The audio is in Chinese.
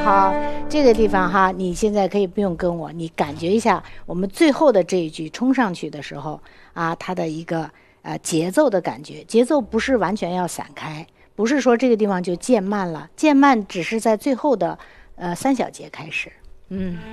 好，这个地方哈，你现在可以不用跟我，你感觉一下我们最后的这一句冲上去的时候啊，它的一个节奏的感觉，节奏不是完全要散开，不是说这个地方就渐慢了，渐慢只是在最后的3小节开始，